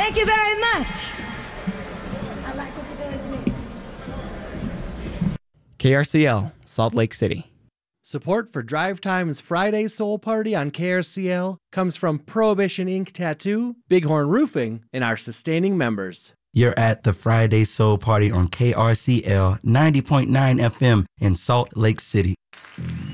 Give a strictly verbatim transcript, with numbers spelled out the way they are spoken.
Thank you very much. K R C L, Salt Lake City. Support for Drive Time's Friday Soul Party on K R C L comes from Prohibition Ink Tattoo, Bighorn Roofing, and our sustaining members. You're at the Friday Soul Party on K R C L ninety point nine F M in Salt Lake City.